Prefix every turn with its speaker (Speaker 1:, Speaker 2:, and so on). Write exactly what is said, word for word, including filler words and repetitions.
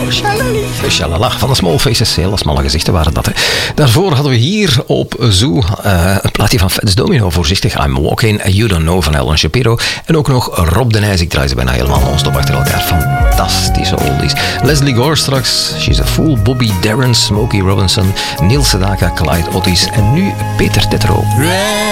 Speaker 1: Shalala, van de Small Faces. Hele smalle gezichten waren dat. Hè. Daarvoor hadden we hier op Zoo uh, een plaatje van Fats Domino. Voorzichtig, I'm Walking, You Don't Know van Alan Shapiro. En ook nog Rob de Nijs. Ik draai ze bijna helemaal non-stop achter elkaar. Fantastische oldies. Leslie Gore straks, She's a Fool. Bobby Darin, Smokey Robinson, Neil Sedaka, Clyde Otis en nu Peter Tetro.